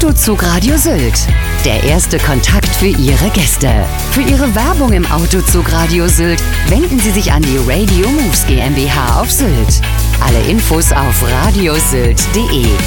Autozug Radio Sylt. Der erste Kontakt für Ihre Gäste. Für Ihre Werbung im Autozug Radio Sylt wenden Sie sich an die Radio Moves GmbH auf Sylt. Alle Infos auf radiosylt.de.